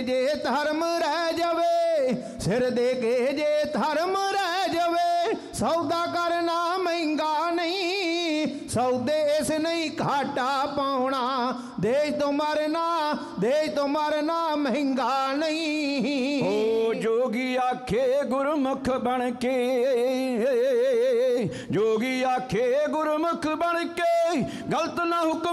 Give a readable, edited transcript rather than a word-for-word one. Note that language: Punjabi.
ਜੇ ਧਰਮ ਰਹਿ ਜਾਵੇ, ਸਿਰ ਦੇ ਕੇ ਜੇ ਧਰਮ ਰਹਿ ਜਾਵੇ। ਸੌਦਾ ਕਰਨਾ ਮਹਿੰਗਾ ਨਹੀਂ, ਸੌਦੇ ਇਸ ਨਹੀਂ ਘਾਟਾ ਪਾਉਣਾ। ਦੇਸ਼ ਤੋਂ ਮਰਨਾ ਮਹਿੰਗਾ ਨਹੀਂ। ਓ ਜੋਗੀ ਆਖੇ ਗੁਰਮੁਖ ਬਣ ਕੇ, ਜੋਗੀ ਆਖੇ ਗੁਰਮੁਖ ਬਣ ਕੇ, ਗਲਤ ਨਾ ਹੁਕਮ